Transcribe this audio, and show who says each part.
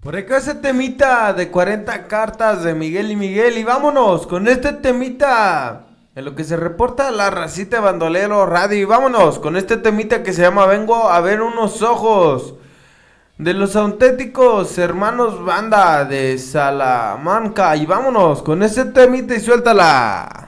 Speaker 1: Por acá ese temita de 40 cartas de Miguel y Miguel. Y vámonos con este temita en lo que se reporta la racita de Bandolero Radio. Y vámonos con este temita que se llama Vengo a ver unos ojos. De los auténticos hermanos banda de Salamanca. Y vámonos con este temita y suéltala.